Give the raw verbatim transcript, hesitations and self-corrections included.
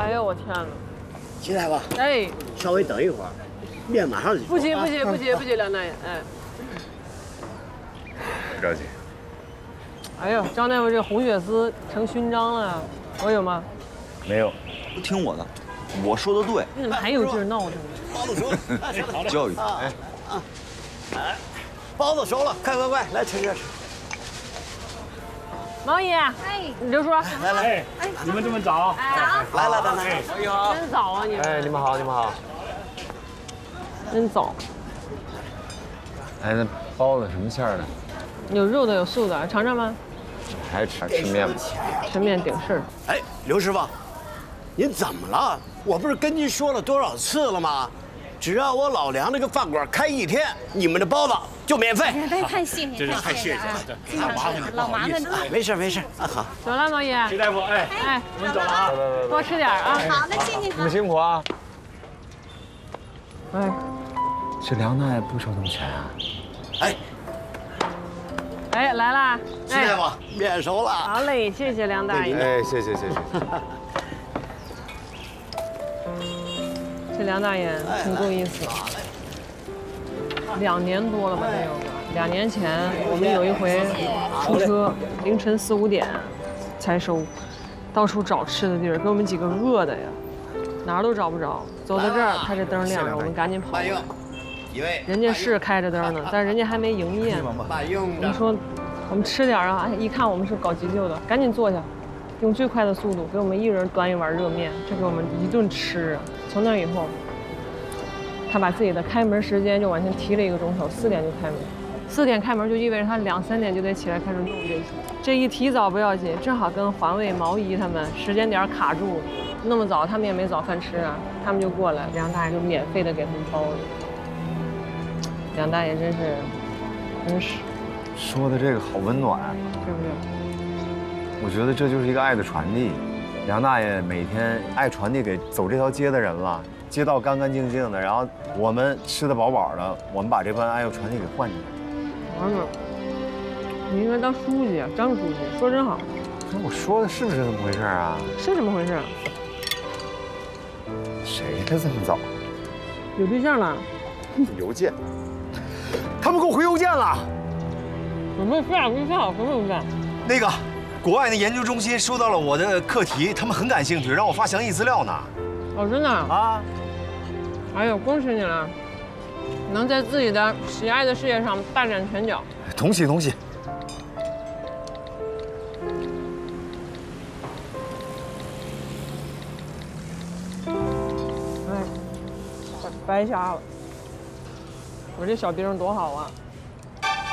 哎呦我天哪！ 齐大夫， 哎， 稍微等一会儿，面马上就不急不急不急不急，梁大爷，哎。 不着急。 哎呦，张大夫这红血丝成勋章了，我有吗？ 没有。 都听我的，我说的对。 你怎么还有劲儿闹腾呢？ 包子熟了， 教育。 哎啊，哎，包子熟了，快快快，来吃这吃。 毛姨，哎，刘叔， 来来， 哎，你们这么早？ 来来来来， 你好。 真早啊你们！ 哎，你们好，你们好。 真早。 哎，那包子什么馅儿的？ 有肉的，有素的，尝尝吗？ 还是吃吃面吧。 吃面顶事儿。 哎，刘师傅，您怎么了？我不是跟您说了多少次了吗？只要我老梁这个饭馆开一天，你们的包子就免费。 太太谢谢， 真是太谢谢了，这太麻烦了， 老麻烦了。 没事没事，啊好。 走了，毛姨。 徐大夫，哎哎， 我们走了啊。 多吃点啊。 好，那谢谢你们辛苦啊。 哎， 这梁大爷不收他们钱啊？ 哎， 哎，来啦！ 齐大夫，面熟了。 好嘞，谢谢梁大爷。 哎，谢谢谢谢。 这梁大爷挺够意思，两年多了吧，得有个。两年前我们有一回出车，凌晨四五点才收，到处找吃的地儿，给我们几个饿的呀，哪儿都找不着。走到这儿，他这灯亮着，我们赶紧跑过来。 几位， 人家是开着灯呢，但是人家还没营业呢。 慢用我们说，我们吃点啊！哎，一看我们是搞急救的，赶紧坐下，用最快的速度给我们一人端一碗热面，这给我们一顿吃啊！从那以后，他把自己的开门时间就往前提了一个钟头，四点就开门。四点开门就意味着他两三点就得起来开始弄这些。这一提早不要紧，正好跟环卫、毛姨他们时间点卡住，那么早他们也没早饭吃啊，他们就过来，梁大爷就免费的给他们包了。梁大爷真是，真是， 说的这个好温暖， 是不是？ 我觉得这就是一个爱的传递。梁大爷每天爱传递给走这条街的人了，街道干干净净的，然后我们吃得饱饱的，我们把这份爱又传递给患者。 王总，你应该当书记啊，张书记，说真好。 那我说的是不是这么回事啊？ 是怎么回事？ 谁的这么早？ 有对象了？ 邮件，他们给我回邮件了。 什么事啊？对象什么邮件？ 那个，国外的研究中心收到了我的课题，他们很感兴趣，让我发详细资料呢。 哦，真的啊？ 哎呦，恭喜你了，能在自己的喜爱的事业上大展拳脚。 同喜同喜。 哎，白瞎了。我这小兵多好啊！